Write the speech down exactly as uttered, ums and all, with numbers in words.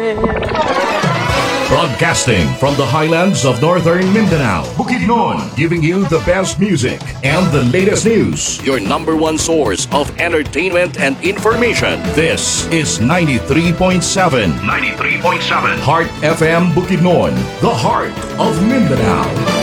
Broadcasting from the highlands of northern Mindanao, Bukidnon, giving you the best music and the latest news. Your number one source of entertainment and information. This is ninety-three point seven. ninety-three point seven. Heart F M Bukidnon, the heart of Mindanao.